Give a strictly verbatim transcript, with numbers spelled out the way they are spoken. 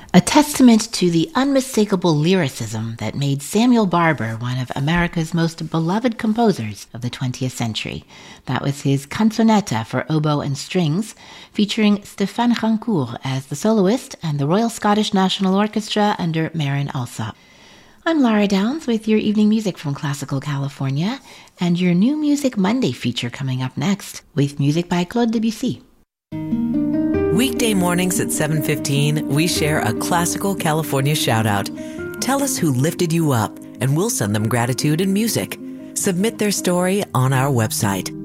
A testament to the unmistakable lyricism that made Samuel Barber one of America's most beloved composers of the twentieth century. That was his Canzonetta for oboe and strings, featuring Stéphane Rancourt as the soloist and the Royal Scottish National Orchestra under Marin Alsop. I'm Lara Downs with your evening music from Classical California and your New Music Monday feature coming up next with music by Claude Debussy. Weekday mornings at seven fifteen, we share a Classical California shout-out. Tell us who lifted you up, and we'll send them gratitude and music. Submit their story on our website,